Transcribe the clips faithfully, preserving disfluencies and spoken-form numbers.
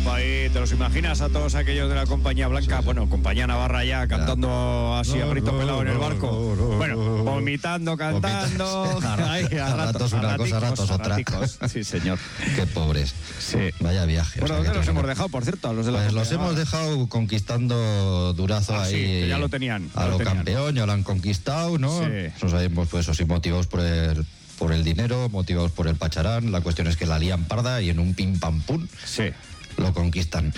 ahí, ¿te los imaginas a todos aquellos de la Compañía Blanca? Sí. Bueno, Compañía Navarra ya, cantando no, así no, a grito no, pelado en el barco. No, no, bueno, vomitando, cantando. Ay, a, a ratos una a cosa, a ratos otra. Sí, señor. Qué pobres. Sí. Vaya viaje. Bueno, o sea, ¿dónde los hemos dejado, por cierto? A los de la pues los hemos dejado conquistando Durazo ah, ahí. Sí, ya lo tenían. A lo, lo tenían. Campeón, ya lo han conquistado, ¿no? Sí. Eso sabemos, pues eso sí, motivados por el, por el dinero, motivados por el pacharán. La cuestión es que la lían parda y en un pim pam pum sí. lo conquistan.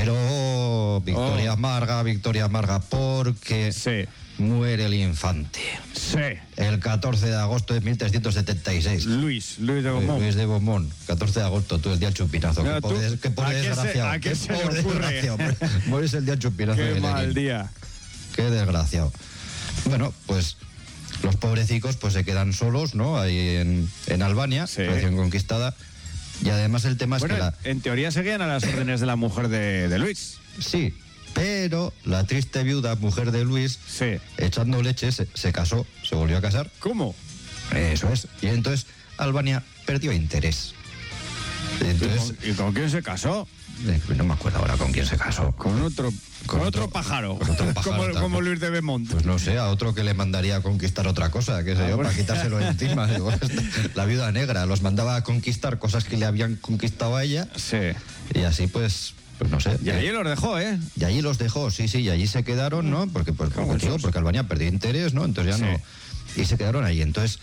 Pero victoria oh. amarga, victoria amarga, porque sí. muere el infante. Sí. El catorce de agosto de mil trescientos setenta y seis. Luis, Luis de Beaumont. Luis de Beaumont, catorce de agosto, tú el día del chupinazo. No, qué pobre, qué pobre desgraciado. ¿A qué qué se pobre le ocurre? Desgraciado. Mueres el día del chupinazo. Qué de mal día. Qué desgraciado. Bueno, pues los pobrecicos pues se quedan solos, ¿no? Ahí en, en Albania, sí. recién conquistada. Y además el tema bueno, es que la... en teoría seguían a las órdenes de la mujer de, de Luis. Sí, pero la triste viuda, mujer de Luis, sí. echando leche, se, se casó, se volvió a casar. ¿Cómo? Eso es. Y entonces Albania perdió interés. Entonces, ¿Y, con, ¿Y con quién se casó? Eh, no me acuerdo ahora con quién se casó. Con otro... Con, con otro, otro pájaro, con otro pájaro como, como Luis de Beaumont. Pues no sé, a otro que le mandaría a conquistar otra cosa, qué sé ah, yo, bueno. para quitárselo encima. La viuda negra los mandaba a conquistar cosas que le habían conquistado a ella. Sí. Y así pues, pues no sé. Y allí los dejó, ¿eh? Y allí los dejó, sí, sí, y allí se quedaron, ¿no? Porque, pues, como digo, porque Albania perdió interés, ¿no? Entonces ya sí. no... Y se quedaron allí. Entonces,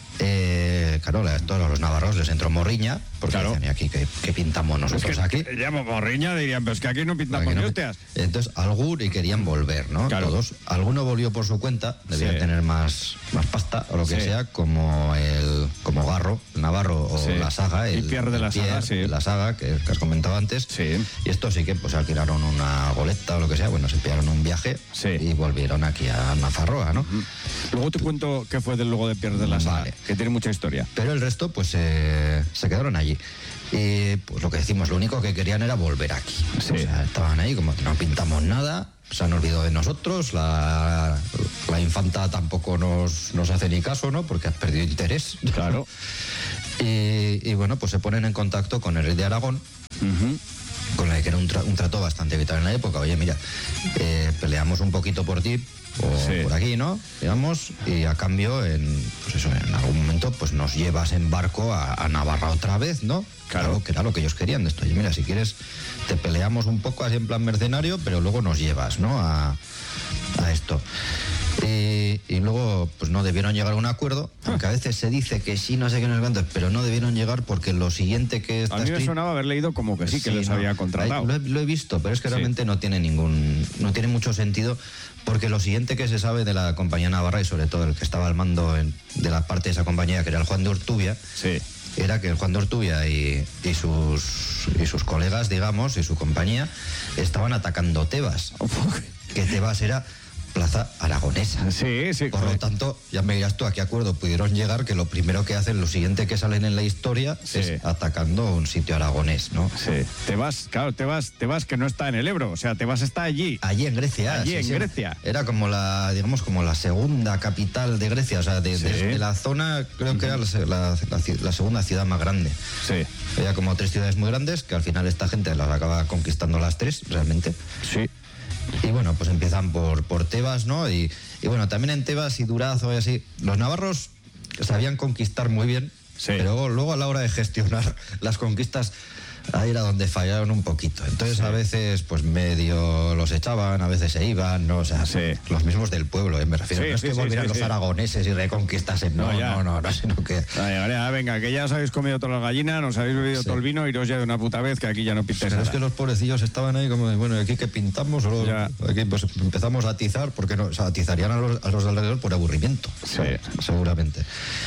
eh, claro, a todos los navarros les entró morriña, porque claro. decían, ¿y aquí qué, qué pintamos nosotros es que, aquí? Que llamo morriña, dirían, pero es que aquí no pintamos aquí ni no, hostias. Entonces, algún y querían volver, ¿no? Claro. Todos. Alguno volvió por su cuenta, debía sí. tener más, más pasta o lo que sí. sea, como el como Garro, el Navarro o sí. la Saga, el, el Pierre de la el Pierre, Saga, sí. la Saga que, que has comentado antes. Sí. Y estos sí que pues alquilaron una goleta o lo que sea, bueno, se pillaron un viaje sí. y volvieron aquí a Nafarroa, ¿no? Uh-huh. Luego te cuento qué fue del logo de Pierre de la Saga, vale. que tiene mucha historia. Pero el resto, pues eh, se quedaron allí. Y pues lo que decimos, lo único que querían era volver aquí. Sí. O sea, estaban ahí, como que no pintamos nada, se han olvidado de nosotros, la, la infanta tampoco nos, nos hace ni caso, ¿no? Porque has perdido interés. Claro. y, y bueno, pues se ponen en contacto con el rey de Aragón. Uh-huh. Con la que era un, tra- un trato bastante vital en la época. Oye, mira, eh, peleamos un poquito por ti, o sí. por aquí, ¿no? Digamos, y a cambio, en, pues eso, en algún momento, pues nos llevas en barco a, a Navarra otra vez, ¿no? Claro. Claro, que era lo que ellos querían de esto. Oye, mira, si quieres, te peleamos un poco así en plan mercenario, pero luego nos llevas, ¿no? A, a esto. Y, y luego, pues no debieron llegar a un acuerdo, aunque a veces se dice que sí, no sé qué, no sé cuánto, pero no debieron llegar porque lo siguiente que está a mí me escrito... sonaba haber leído como que sí, que sí, les no, había contratado. Lo he, lo he visto, pero es que realmente sí. no tiene ningún, no tiene mucho sentido, porque lo siguiente que se sabe de la compañía navarra, y sobre todo el que estaba al mando en, de la parte de esa compañía, que era el Juan de Ortubia, sí. era que el Juan de Ortubia y, y, sus, y sus colegas, digamos, y su compañía, estaban atacando Tebas, que Tebas era plaza aragonesa. Sí, sí. Por lo tanto, ya me dirás tú a qué acuerdo pudieron llegar, que lo primero que hacen, lo siguiente que salen en la historia, sí. es atacando un sitio aragonés, ¿no? Sí. Te vas, claro, te vas, te vas que no está en el Ebro, o sea, te vas está allí. Allí en Grecia. Allí sí, en sí. Grecia. Era como la, digamos, como la segunda capital de Grecia, o sea, de, sí. desde la zona, creo uh-huh. que era la, la, la, la segunda ciudad más grande. Sí. Había como tres ciudades muy grandes, que al final esta gente las acaba conquistando las tres, realmente. Sí. Y bueno, pues empiezan por, por Tebas, ¿no? Y, y bueno, también en Tebas y Durazo y así, los navarros sabían conquistar muy bien, sí. pero luego, luego a la hora de gestionar las conquistas, ahí era donde fallaron un poquito. Entonces sí. a veces pues medio los echaban, a veces se iban, ¿no? O sea, sí. los mismos del pueblo, ¿eh? Me refiero. Sí, no es sí, que sí, volvieran sí, los sí. aragoneses y reconquistasen, no, no, no, no, no, sino que... Vale, vale, ah, venga, que ya os habéis comido toda la gallina, nos habéis bebido sí. todo el vino, iros ya de una puta vez, que aquí ya no pintáis Pero nada. es que los pobrecillos estaban ahí como de, bueno, ¿aquí qué pintamos? Solo, aquí pues empezamos a atizar, porque no, o sea, atizarían a los, a los de alrededor por aburrimiento, sí. seguramente.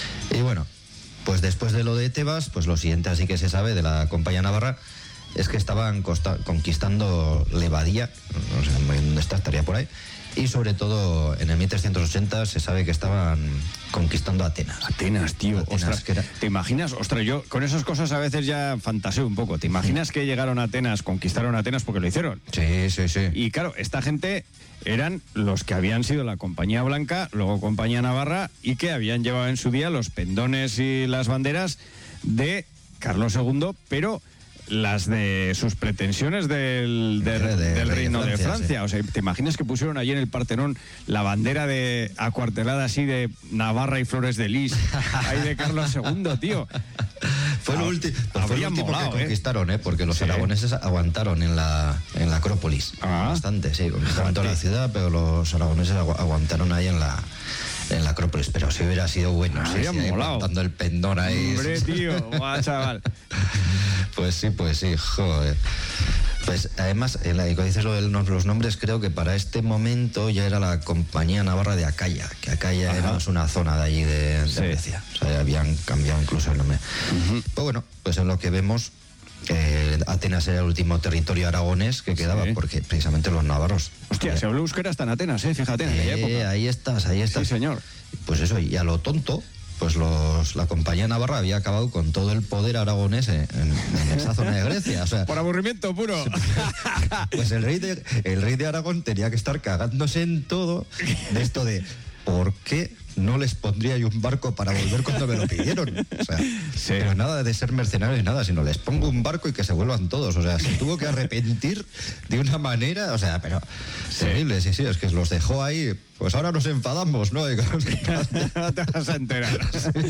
Y bueno, pues después de lo de Tebas, pues lo siguiente así que se sabe de la compañía navarra es que estaban costa- conquistando Levadía, no sé dónde está, estaría por ahí, y sobre todo en el mil trescientos ochenta se sabe que estaban conquistando Atenas. Atenas, tío, Atenas, ostras, que era... ¿te imaginas? Ostras, yo con esas cosas a veces ya fantaseo un poco. ¿Te imaginas que llegaron a Atenas, conquistaron Atenas porque lo hicieron? Sí, sí, sí. Y claro, esta gente eran los que habían sido la Compañía Blanca, luego Compañía Navarra, y que habían llevado en su día los pendones y las banderas de Carlos segundo, pero las de sus pretensiones del, del, de, de, del reino de Francia. De Francia. Sí. O sea, ¿te imaginas que pusieron allí en el Partenón la bandera de acuartelada así de Navarra y Flores de Lis, ahí de Carlos segundo, tío? Fue lo, ulti pues fue lo último molado, que conquistaron, ¿eh? Porque los sí. aragoneses aguantaron en la, en la Acrópolis. Ah. Bastante, sí. Conquistaron toda la ciudad, pero los aragoneses agu aguantaron ahí en la... en la Acrópolis, pero si hubiera sido bueno, sí, sí, ahí montando el pendón ahí. Hombre, tío, guau, chaval. Pues sí, pues sí, joder. Pues además, en la que dices lo de los nombres, creo que para este momento ya era la Compañía Navarra de Acaya, que Acaya Ajá. era una zona de allí de, de sí. Grecia. O sea, habían cambiado incluso el nombre. Uh-huh. Pues bueno, pues en lo que vemos, Eh, Atenas era el último territorio aragonés que quedaba, sí. porque precisamente los navarros. Hostia, se habló euskera hasta en Atenas, ¿eh? Fíjate, en aquella eh, época. Ahí estás, ahí estás. Sí, señor. Pues eso, y a lo tonto, pues los, la Compañía Navarra había acabado con todo el poder aragonés en, en, en esa zona de Grecia. O sea, por aburrimiento puro. Pues el rey, de, el rey de Aragón tenía que estar cagándose en todo de esto de ¿por qué no les pondría yo un barco para volver cuando me lo pidieron? O sea, sí. Pero nada de ser mercenarios ni nada, sino les pongo un barco y que se vuelvan todos. O sea, se tuvo que arrepentir de una manera, o sea, pero sí. terrible, sí, sí, es que los dejó ahí. Pues ahora nos enfadamos, ¿no? No te vas a enterar.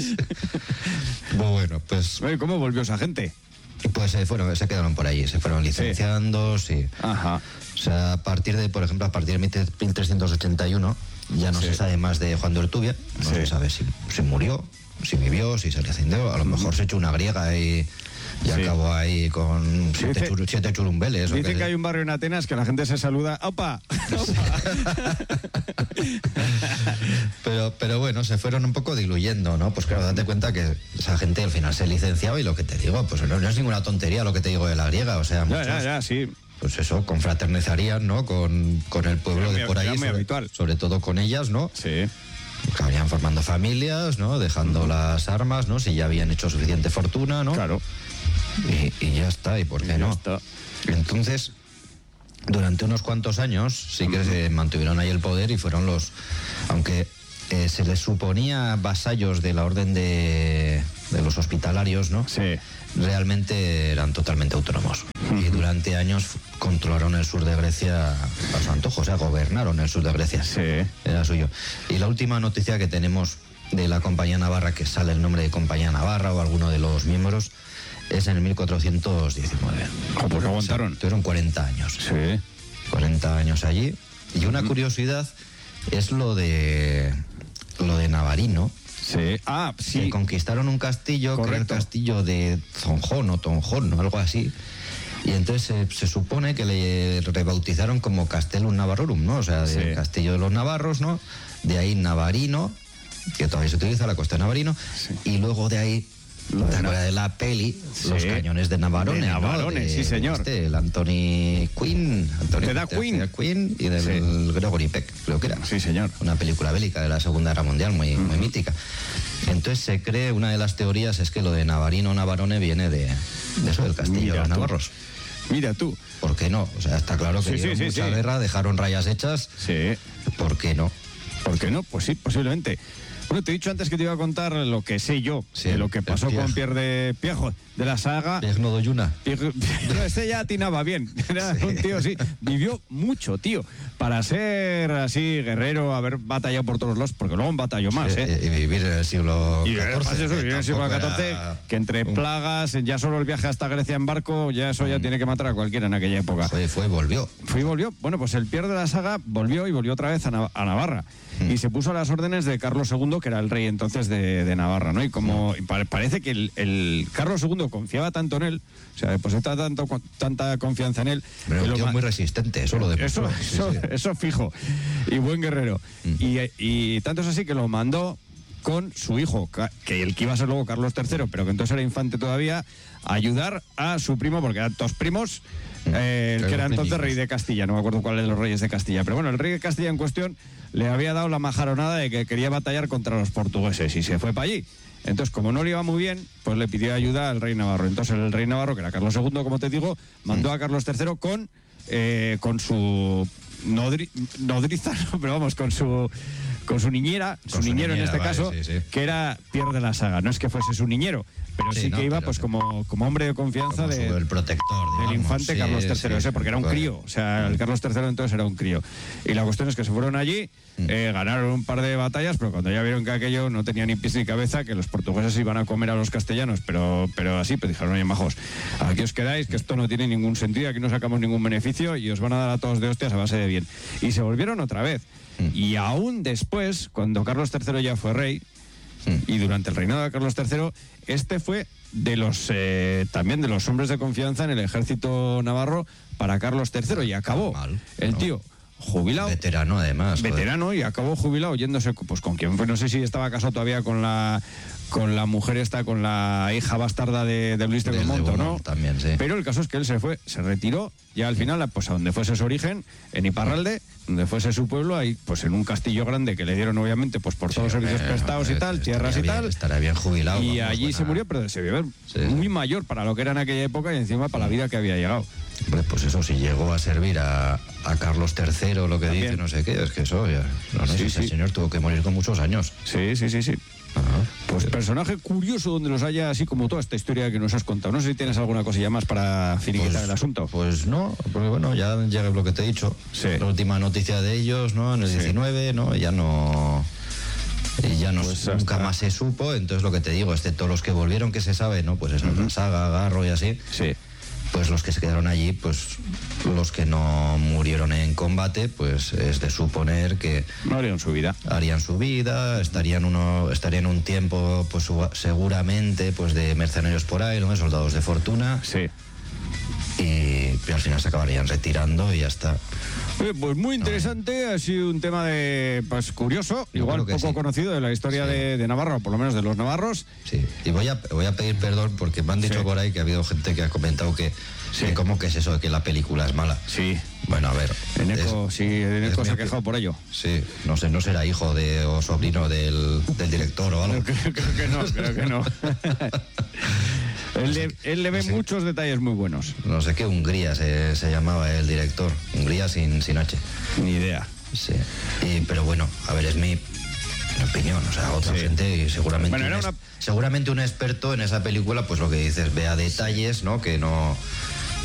Bueno, pues... ¿Cómo volvió esa gente? Pues se fueron, se quedaron por allí, se fueron licenciando, sí. sí. Ajá. O sea, a partir de, por ejemplo, a partir de mil trescientos ochenta y uno, ya no sí. se sabe más de Juan de Ortubia, no sí. se sabe si, si murió, si vivió, si se le ascendió, a lo mejor se echó una griega y, y sí. acabó ahí con siete, dice, chur, siete churumbeles. Dice que, que hay un barrio en Atenas que la gente se saluda, ¡opa! pero, pero bueno, se fueron un poco diluyendo, ¿no? Pues claro, date cuenta que esa gente al final se licenciaba y lo que te digo, pues no, no es ninguna tontería lo que te digo de la griega, o sea, ya, muchos, ya, ya, sí. Pues eso, confraternizarían, ¿no? Con, con el pueblo de por ahí, sobre, sobre todo con ellas, ¿no? Sí. Acabarían formando familias, ¿no? Dejando uh-huh. las armas, ¿no? Si ya habían hecho suficiente fortuna, ¿no? Claro. Y, y ya está, ¿y por qué y no? Está. Entonces, durante unos cuantos años sí que uh-huh. se mantuvieron ahí el poder y fueron los... Aunque eh, se les suponía vasallos de la orden de, de los hospitalarios, ¿no? Sí. Realmente eran totalmente autónomos. Uh-huh. Y durante años controlaron el sur de Grecia a su antojo, o sea, gobernaron el sur de Grecia. Sí. Era suyo. Y la última noticia que tenemos de la Compañía Navarra, que sale el nombre de Compañía Navarra o alguno de los miembros, es en el mil cuatrocientos diecinueve. ¿Cómo pues aguantaron? O sea, tuvieron cuarenta años. Sí. cuarenta años allí. Y una uh-huh. curiosidad es lo de lo de Navarino. Sí. Ah, sí. Que conquistaron un castillo, Correcto. que era el castillo de Zonjón o Tonjón o algo así. Y entonces se, se supone que le rebautizaron como Castellum Navarrorum, ¿no? O sea, del sí. castillo de los navarros, ¿no? De ahí Navarino, que todavía se utiliza la costa de Navarino, sí. y luego de ahí, lo de, la, de la peli, sí. los cañones de Navarone, de Navarone, ¿no? De, sí, señor. Este, el Anthony Quinn, Anthony de Da Quinn. Quinn y del sí. Gregory Peck, creo que era. Sí, señor. Una película bélica de la Segunda Guerra Mundial muy, uh-huh. muy mítica. Entonces se cree, una de las teorías es que lo de Navarino Navarone viene de, de eso, del castillo Mira de los navarros. Mira tú. ¿Por qué no? O sea, está claro que sí, dieron sí, mucha sí. guerra, dejaron rayas hechas. Sí. ¿Por qué no? ¿Por qué no? Pues sí, posiblemente. Bueno, te he dicho antes que te iba a contar lo que sé yo, sí, de lo que pasó con Pierre de Piejo, de la saga... Pierre Nodoyuna. No, este ya atinaba bien. Era sí. un tío, sí. Vivió mucho, tío. Para ser así guerrero, haber batallado por todos los... Porque luego batalló más, sí, ¿eh? Y vivir en el siglo catorce. Y además eso, vivir en el siglo catorce, era... que entre plagas, ya solo el viaje hasta Grecia en barco, ya eso ya mm. tiene que matar a cualquiera en aquella época. Fue, fue, volvió. Fue y volvió. Bueno, pues el Pierre de la saga volvió y volvió otra vez a, Nav a Navarra. Mm. Y se puso a las órdenes de Carlos segundo, que era el rey entonces de, de Navarra, ¿no? Y como mm. pa parece que el, el Carlos segundo confiaba tanto en él, o sea, depositaba tanto, tanta confianza en él. Pero un tío muy resistente, eso lo demostró. Eso, eso, sí, sí. eso fijo. Y buen guerrero. Mm. Y, y tanto es así que lo mandó con su hijo, que el que iba a ser luego Carlos tercero, pero que entonces era infante todavía, a ayudar a su primo, porque eran dos primos, eh, el que era entonces rey de Castilla, no me acuerdo cuál de los reyes de Castilla, pero bueno, el rey de Castilla en cuestión le había dado la majaronada de que quería batallar contra los portugueses y se fue para allí. Entonces, como no le iba muy bien, pues le pidió ayuda al rey Navarro. Entonces el rey Navarro, que era Carlos segundo, como te digo, mandó a Carlos tercero con, eh, con su nodri nodriza, no, pero vamos, con su... con su niñera, con su, su niñero niñera, en este vale, caso, sí, sí. que era Pierre de la Saga. No es que fuese su niñero, pero sí, sí no, que iba pero pues sí. como, como hombre de confianza Como de, su- el protector, digamos, del infante sí, Carlos sí, tercero, ese, porque era un correcto. crío. O sea, el Carlos tercero entonces era un crío. Y la cuestión es que se fueron allí, eh, ganaron un par de batallas, pero cuando ya vieron que aquello no tenía ni pies ni cabeza, que los portugueses iban a comer a los castellanos, pero, pero así, pues dijeron, oye, majos, aquí os quedáis, que esto no tiene ningún sentido, aquí no sacamos ningún beneficio y os van a dar a todos de hostias a base de bien. Y se volvieron otra vez. Y aún después, cuando Carlos tercero ya fue rey, y durante el reinado de Carlos tercero, este fue de los eh, también de los hombres de confianza en el ejército navarro para Carlos tercero, y acabó Mal, el ¿no? tío jubilado, Veterano, además. joder. veterano, y acabó jubilado yéndose pues con quien fue, no sé si estaba casado todavía con la con la mujer esta, con la hija bastarda de, de Luis de Del de Beaumont, ¿no? Beaumont también, sí. Pero el caso es que él se fue, se retiró, ya al final, pues a donde fuese su origen, en Iparralde, donde fuese su pueblo, ahí pues en un castillo grande que le dieron obviamente pues por todos los servicios Eh, prestados y eh, tal, estaría tierras y bien- tal. Estaría bien jubilado. Y vamos, allí buena- se murió, pero se vio Sí, muy sí. mayor para lo que era en aquella época y encima para la vida que había llegado. Hombre, pues eso, si llegó a servir a, a Carlos tercero, lo que También. dice, no sé qué, es que eso, ya, no, no, Sí, si ese sí. señor tuvo que morir con muchos años. Sí, sí, sí, sí. Ajá. Pues personaje curioso donde nos haya, así como toda esta historia que nos has contado. No sé si tienes alguna cosilla más para finiquitar Pues- el asunto. Pues no, porque bueno, ya llega lo que te he dicho. Sí. La última noticia de ellos, ¿no? En el Sí. diecinueve, ¿no? Ya no. Y ya no, Pues nunca hasta- más se supo, entonces lo que te digo, excepto los que volvieron que se sabe, ¿no? Pues eso, la saga, Garro y así, Sí. pues los que se quedaron allí, pues los que no murieron en combate, pues es de suponer que No harían su vida. harían su vida, estarían uno, estarían un tiempo, pues su- seguramente, pues de mercenarios por ahí, ¿no? De soldados de fortuna, Sí. y, y al final se acabarían retirando y ya está. Oye, pues muy interesante, ha sido un tema de pues curioso, Yo igual creo que poco sí. conocido de la historia Sí. de, de Navarra, o por lo menos de los navarros. Sí, y voy a, voy a pedir perdón porque me han dicho Sí. por ahí que ha habido gente que ha comentado que, Sí. que cómo que es eso de que la película es mala. Sí. Bueno, a ver. Eneco, es- sí, Eneco es se ha mi- quejado por ello. Sí, no sé, no será hijo de o sobrino del, del director o algo. Creo, creo que no, creo que no. él, le, él le ve Sí. muchos detalles muy buenos. No sé qué Hungría se, se llamaba el director. Hungría sin, sin H. Ni idea. Sí. Y, pero bueno, a ver, es mi, mi opinión. O sea, otra Sí. gente y seguramente, Bueno, era un, una- es- seguramente un experto en esa película, pues lo que dices, vea detalles, ¿no? Que no,